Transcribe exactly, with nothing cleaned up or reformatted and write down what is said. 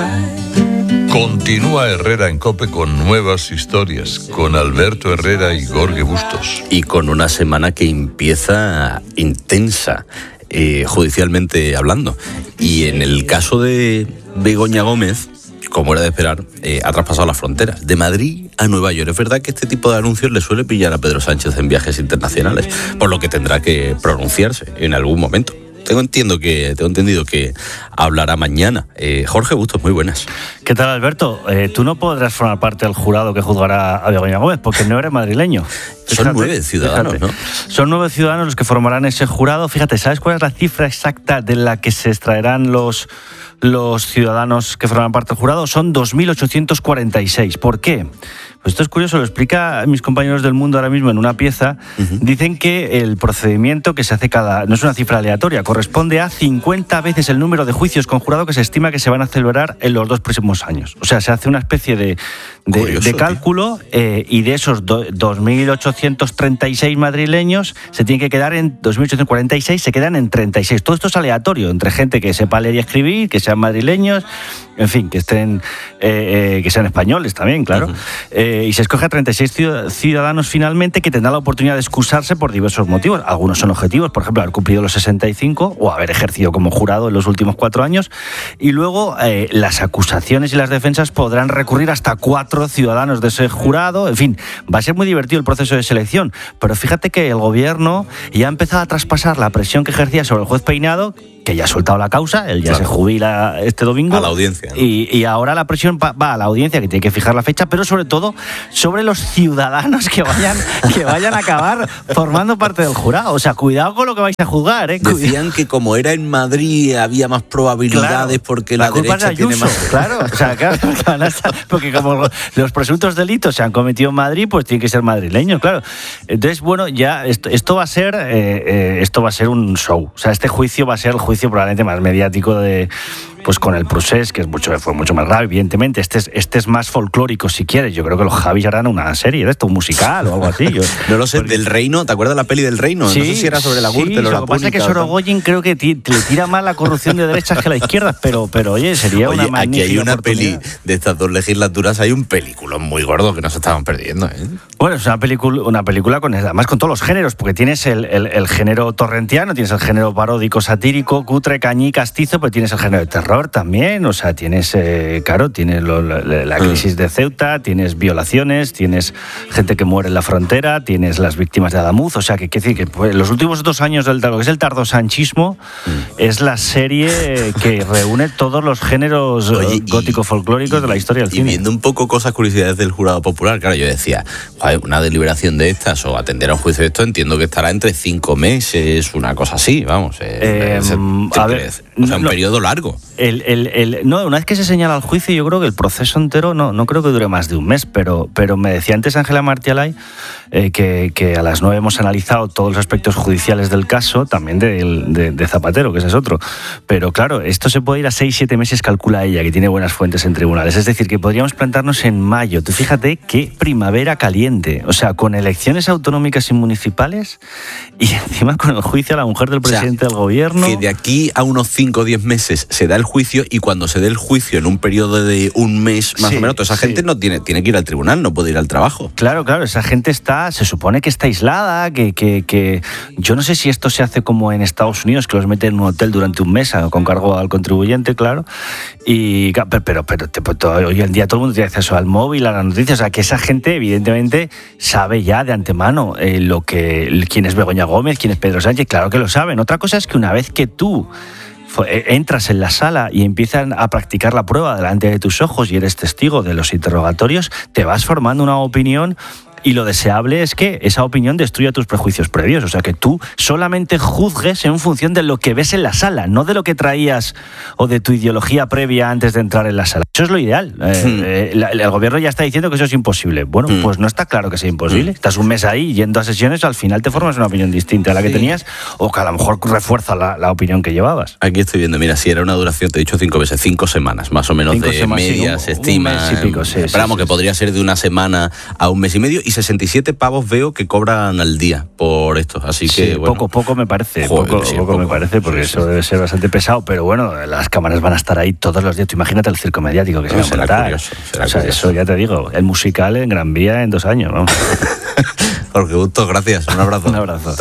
Continúa Herrera en COPE con nuevas historias, con Alberto Herrera y Jorge Bustos. Y con una semana que empieza intensa, eh, judicialmente hablando. Y en el caso de Begoña Gómez, como era de esperar, eh, ha traspasado las fronteras, de Madrid a Nueva York. Es verdad que este tipo de anuncios le suele pillar a Pedro Sánchez en viajes internacionales, por lo que tendrá que pronunciarse en algún momento. Tengo, entiendo que, tengo entendido que hablará mañana. Eh, Jorge Bustos, muy buenas. ¿Qué tal, Alberto? Eh, tú no podrás formar parte del jurado que juzgará a Begoña Gómez, porque no eres madrileño. Fíjate, Son nueve ciudadanos, fíjate, ¿no? Son nueve ciudadanos los que formarán ese jurado. Fíjate, ¿sabes cuál es la cifra exacta de la que se extraerán los, los ciudadanos que forman parte del jurado? Son dos mil ochocientos cuarenta y seis. ¿Por qué? Pues esto es curioso, lo explica mis compañeros del Mundo ahora mismo en una pieza. Uh-huh. Dicen que el procedimiento que se hace cada... no es una cifra aleatoria, corresponde a cincuenta veces el número de juicios con jurado que se estima que se van a celebrar en los dos próximos años. O sea, se hace una especie de, de, curioso, de cálculo eh, y de esos do, dos mil ochocientos treinta y seis madrileños se tienen que quedar en dos mil ochocientos cuarenta y seis, se quedan en treinta y seis. Todo esto es aleatorio, entre gente que sepa leer y escribir, que sean madrileños, en fin, que estén eh, eh, que sean españoles también, claro. Uh-huh. Eh, y se escoge a treinta y seis ciudadanos finalmente que tendrán la oportunidad de excusarse por diversos motivos. Algunos son objetivos, por ejemplo, haber cumplido los sesenta y cinco o haber ejercido como jurado en los últimos cuatro años. Y luego eh, las acusaciones y las defensas podrán recurrir hasta cuatro ciudadanos de ese jurado. En fin, va a ser muy divertido el proceso de selección. Pero fíjate que el gobierno ya ha empezado a traspasar la presión que ejercía sobre el juez Peinado, que ya ha soltado la causa, él ya claro. se jubila este domingo. A la audiencia, ¿no? Y, y ahora la presión va, va a la audiencia, que tiene que fijar la fecha, pero sobre todo sobre los ciudadanos que vayan, que vayan a acabar formando parte del jurado. O sea, cuidado con lo que vais a juzgar, ¿eh? Decían que como era en Madrid había más probabilidades, claro, porque la, la culpa derecha es de tiene más... Claro, o sea, claro, porque como los presuntos delitos se han cometido en Madrid, pues tienen que ser madrileños, claro. Entonces, bueno, ya esto, esto va a ser eh, eh, esto va a ser un show. O sea, este juicio va a ser el juicio probablemente más mediático de... pues con el procés, que es mucho, fue mucho más grave, evidentemente. Este es, este es más folclórico, si quieres. Yo creo que los Javis harán una serie de esto, un musical o algo así. Yo, no lo sé, porque... del Reino, ¿te acuerdas la peli del Reino? Sí, no sé si era sobre la Gürtel sí, o la Lo que pasa es que Sorogoyen creo que t- le tira más la corrupción de derechas que la izquierda, pero, pero oye, sería oye, una magnífica aquí hay una oportunidad. Peli de estas dos legislaturas, hay un película muy gordo que nos estaban perdiendo, ¿eh? Bueno, es una película, una película con, además con todos los géneros, porque tienes el, el, el género torrentiano, tienes el género paródico, satírico, cutre, cañí, castizo, pero tienes el género de terror también. O sea, tienes, eh, claro, tienes lo, la, la crisis de Ceuta, tienes violaciones, tienes gente que muere en la frontera, tienes las víctimas de Adamuz. O sea, que quiere decir que pues, los últimos dos años del lo que es el tardosanchismo mm. es la serie que reúne todos los géneros Oye, gótico-folclóricos de la historia del y cine. Y viendo un poco cosas, curiosidades del jurado popular, claro, yo decía, una deliberación de estas o atender a un juicio de esto, entiendo que estará entre cinco meses, una cosa así, vamos. Eh, eh, se, a ver, o sea, un no, periodo largo. El, el, el, no, una vez que se señala el juicio, yo creo que el proceso entero no, no creo que dure más de un mes, pero, pero me decía antes Ángela Martialay eh, que, que a las nueve hemos analizado todos los aspectos judiciales del caso, también de, de, de Zapatero, que ese es otro. Pero claro, esto se puede ir a seis, siete meses, calcula ella, que tiene buenas fuentes en tribunales. Es decir, que podríamos plantarnos en mayo. Tú fíjate qué primavera caliente. O sea, con elecciones autonómicas y municipales y encima con el juicio a la mujer del presidente o sea, del gobierno. Que de aquí a unos cinco o diez meses se da el juicio y cuando se dé el juicio en un periodo de un mes más sí, o menos, toda esa sí. gente no tiene, tiene que ir al tribunal, no puede ir al trabajo. Claro, claro, esa gente está, se supone que está aislada, que, que, que yo no sé si esto se hace como en Estados Unidos, que los meten en un hotel durante un mes con cargo al contribuyente, claro, y pero, pero, pero hoy en día todo el mundo tiene acceso al móvil, a las noticias, o sea que esa gente evidentemente sabe ya de antemano eh, lo que quién es Begoña Gómez, quién es Pedro Sánchez, claro que lo saben. Otra cosa es que una vez que tú entras en la sala y empiezan a practicar la prueba delante de tus ojos y eres testigo de los interrogatorios, te vas formando una opinión. Y lo deseable es que esa opinión destruya tus prejuicios previos. O sea, que tú solamente juzgues en función de lo que ves en la sala, no de lo que traías o de tu ideología previa antes de entrar en la sala. Eso es lo ideal. Mm. Eh, el, el gobierno ya está diciendo que eso es imposible. Bueno, mm. pues no está claro que sea imposible. Mm. Estás un mes ahí yendo a sesiones, al final te formas una opinión distinta a la que sí. tenías o que a lo mejor refuerza la, la opinión que llevabas. Aquí estoy viendo, mira, si era una duración, te he dicho cinco meses, cinco semanas, más o menos cinco de semanas, media, sí, un, se estima. Un mes y pico, sí, Esperamos sí, sí, que sí. podría ser de una semana a un mes y medio. y sesenta y siete pavos veo que cobran al día por esto, así sí, que bueno. Poco, poco me parece, Joder, poco, sí, poco, poco me parece, porque sí, eso sí. debe ser bastante pesado, pero bueno, las cámaras van a estar ahí todos los días. Tú imagínate el circo mediático que se va a Será montar. curioso, será O sea, curioso. eso ya te digo, el musical en Gran Vía en dos años, ¿no? Jorge Bustos, gracias, un abrazo. Un abrazo.